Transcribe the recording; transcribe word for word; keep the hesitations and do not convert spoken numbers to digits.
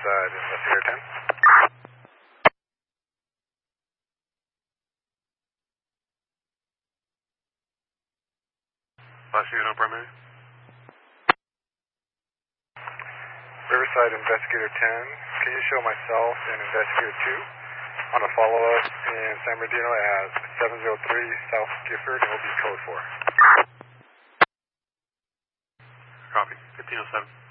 Riverside, Investigator ten. Last unit on primary. Riverside, Investigator ten. Can you show myself and Investigator two on a follow-up in San Bernardino as seven oh three South Gifford, and will be code four. Copy. fifteen oh seven.